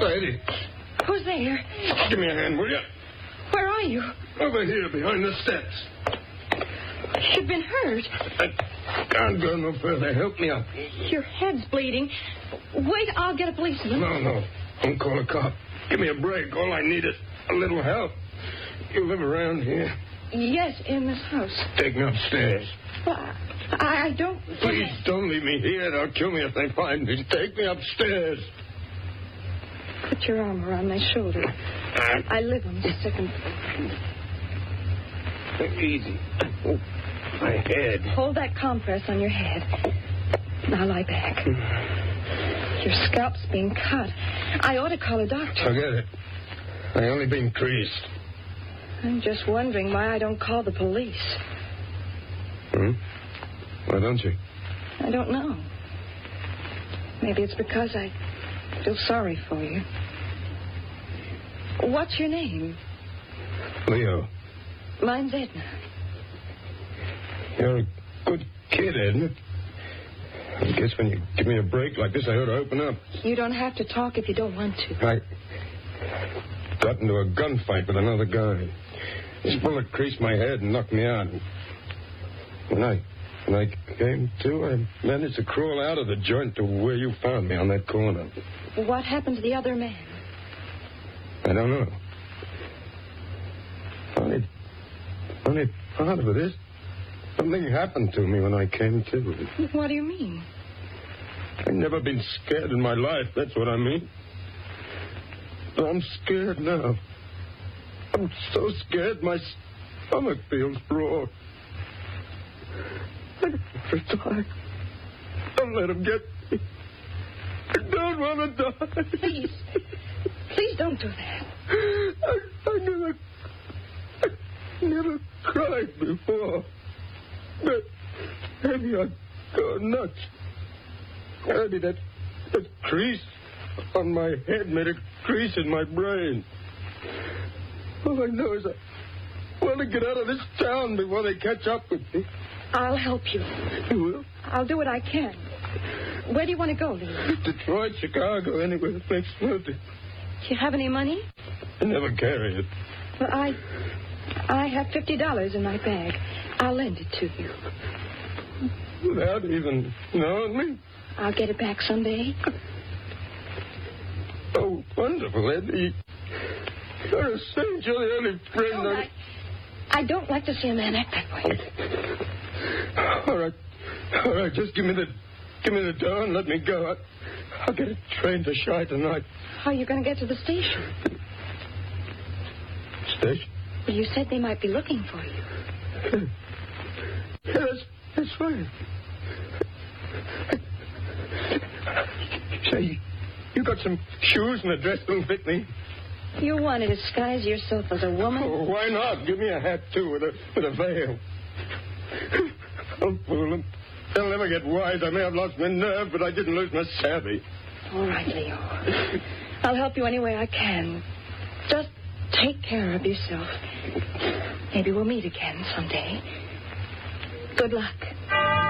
Lady. Who's there? Give me a hand, will you? Where are you? Over here, behind the steps. You've been hurt. I can't go no further. Help me up. Your head's bleeding. Wait, I'll get a policeman. No. Don't call a cop. Give me a break. All I need is a little help. You live around here? Yes, in this house. Take me upstairs. Well, I don't... Please, don't leave me here. They'll kill me if they find me. Take me upstairs. Put your arm around my shoulder. I live on the second floor. Easy. Oh, my head. Hold that compress on your head. Now lie back. Your scalp's being cut. I ought to call a doctor. Forget it. I only been creased. I'm just wondering why I don't call the police. Why don't you? I don't know. Maybe it's because I feel sorry for you. What's your name? Leo. Mine's Edna. You're a good kid, Edna. I guess when you give me a break like this, I ought to open up. You don't have to talk if you don't want to. I got into a gunfight with another guy. His bullet creased my head and knocked me out. When I came to, I managed to crawl out of the joint to where you found me on that corner. What happened to the other man? I don't know. Funny part of it is something happened to me when I came to. What do you mean? I've never been scared in my life, that's what I mean. But I'm scared now. I'm so scared my stomach feels raw. I die. Don't let him get me. I don't want to die. Please don't do that. I never cried before. But maybe I go nuts. Maybe that crease on my head made a crease in my brain. All I know is I want to get out of this town before they catch up with me. I'll help you. You will? I'll do what I can. Where do you want to go, Leo? Detroit, Chicago, anywhere that makes money. Do you have any money? I never carry it. Well, I have $50 in my bag. I'll lend it to you. Without even knowing me? I'll get it back someday. Oh, wonderful, Eddie. You're a saint. You're the only friend I don't like to see a man act that way. All right. Just give me the dough and let me go. I'll get a train to Chi tonight. How are you going to get to the station? Station? Well, you said they might be looking for you. Yeah, that's fine. Say, you got some shoes and a dress that'll fit me? You want to disguise yourself as a woman? Oh, why not? Give me a hat, too, with a veil. Don't fool them. They'll never get wise. I may have lost my nerve, but I didn't lose my savvy. All right, Leo. I'll help you any way I can. Just take care of yourself. Maybe we'll meet again someday. Good luck.